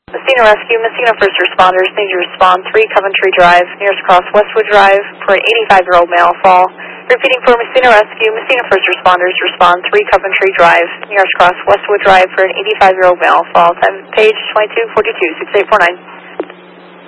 Messina Rescue, Messina First Responders need to respond 3 Coventry Drive, nearest cross Westwood Drive, for an 85-year-old male fall. Repeating for Messina Rescue, Messina First Responders respond 3 Coventry Drive, nearest cross Westwood Drive, for an 85-year-old male fall. Time page 2242, 6849.